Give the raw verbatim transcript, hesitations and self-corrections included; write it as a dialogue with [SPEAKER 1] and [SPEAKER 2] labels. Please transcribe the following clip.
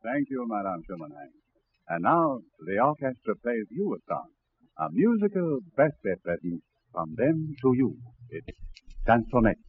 [SPEAKER 1] Thank you, Madame Schumann. And now the orchestra plays you a song, a musical birthday present from them to you. It's Chansonet.